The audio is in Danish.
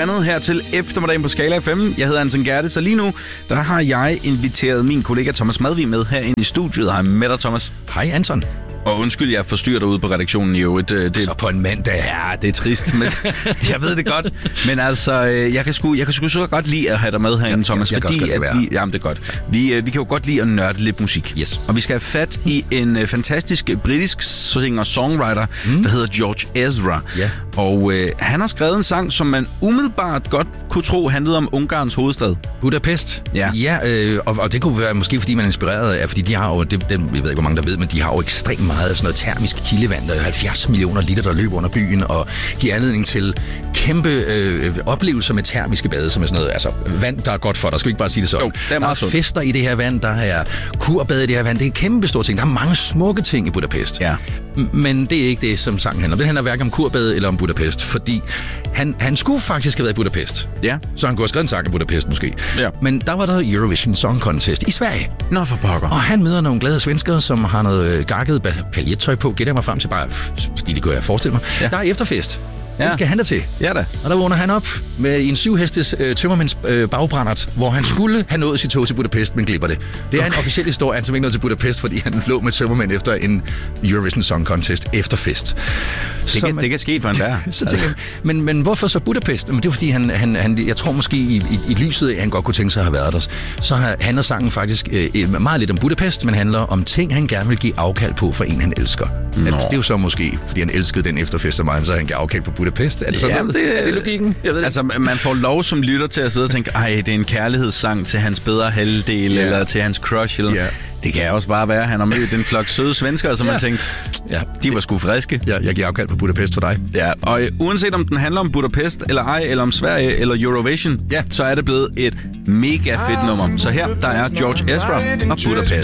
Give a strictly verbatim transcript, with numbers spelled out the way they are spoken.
andet her til eftermiddagen på Skala F M. Jeg hedder Anton Gerte, så lige nu der har jeg inviteret min kollega Thomas Madvig med herinde i studiet. Hej med dig, Thomas. Hej, Anton. Og undskyld, jeg forstyrrer dig ude på redaktionen i øvrigt. Det, så på en mandag. Ja, det er trist, men jeg ved det godt. Men altså, jeg kan sgu, jeg kan sgu så godt lide at have dig med herinde, Thomas. Jeg, jeg fordi, kan også at vi, jamen, det er godt. Vi, vi kan jo godt lide at nørde lidt musik. Yes. Og vi skal have fat i en fantastisk britisk singer-songwriter, mm. der hedder George Ezra. Yeah. Og øh, han har skrevet en sang, som man umiddelbart godt kunne tro handlede om Ungarns hovedstad. Budapest. Ja. Ja, øh, og, og det kunne være måske, fordi man er inspireret af, fordi de har jo, det, det, jeg ved ikke, hvor mange der ved, men de har jo ekstremt meget af sådan noget termisk kildevand, der er halvfjerds millioner liter, der løber under byen, og giver anledning til kæmpe øh, oplevelser med termiske bade, som er sådan noget, altså vand, der er godt for dig. Skal vi ikke bare sige det sådan? Jo, det er der er sundt. Fester i det her vand, der er kurbade i det her vand, det er en kæmpe stor ting. Der er mange smukke ting i Budapest. Ja. Men det er ikke det, som sangen handler om. Den handler hverken om kurbade eller om Budapest, fordi han, han skulle faktisk have været i Budapest. Ja. Så han kunne have skrevet en sang i Budapest måske. Ja. Men der var der Eurovision Song Contest i Sverige. Nå for pokker. Og han møder nogle glade svenskere, som har noget gakket paljettøj på, gætter jeg mig frem til, bare fordi det kunne jeg forestille mig. Ja. Der er efterfest. Ja. Den skal han da til. Ja da. Og der vågner han op med en syvhestes øh, tømmermænds øh, bagbrændert, hvor han skulle have nået sit tog til Budapest, men glipper det. Det er okay. En officiel historie, han som ikke nåede til Budapest, fordi han lå med tømmermænd efter en Eurovision Song Contest efterfest. Det kan, man, det kan ske for en der. Så tænker jeg, men, men hvorfor så Budapest? Men det er fordi, han, han, han, jeg tror måske i, i, i lyset af, at han godt kunne tænke sig at have været der. Så handler sangen faktisk øh, meget lidt om Budapest, men handler om ting, han gerne vil give afkald på for en, han elsker. At, det er jo så måske, fordi han elskede den efterfest så meget, så han gav afkald på Budapest. Er det sådan ja, noget? Det, er det logikken? Jeg ved det. Altså, man får lov som lytter til at sidde og tænke, ej, det er en kærlighedssang til hans bedre halvdel, yeah. eller til hans crush. Eller... Yeah. Det kan også bare være, at han har mødt en flok søde svenskere, som yeah. man tænkte, ja, de var sgu friske. Ja, jeg giver afkald på Budapest for dig. Ja, og uh, uanset om den handler om Budapest, eller ej, eller om Sverige, eller Eurovision, yeah. så er det blevet et mega fedt nummer. Så her, der er George Ezra og Budapest.